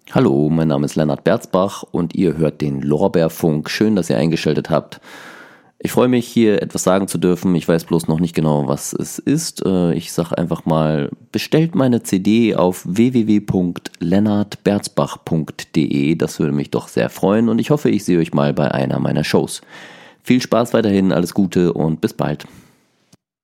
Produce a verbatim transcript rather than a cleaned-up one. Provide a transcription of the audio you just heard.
Hallo, mein Name ist Lennart Berzbach und ihr hört den Lorbeerfunk. Schön, dass ihr eingeschaltet habt. Ich freue mich, hier etwas sagen zu dürfen. Ich weiß bloß noch nicht genau, was es ist. Ich sage einfach mal, bestellt meine C D auf w w w punkt lennart berzbach punkt d e. Das würde mich doch sehr freuen und ich hoffe, ich sehe euch mal bei einer meiner Shows. Viel Spaß weiterhin, alles Gute und bis bald.